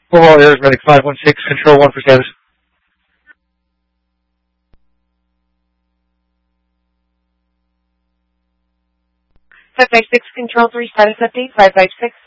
Overall Airs Medic 516, Control 1 for status. 556, Control 3, status update, 556.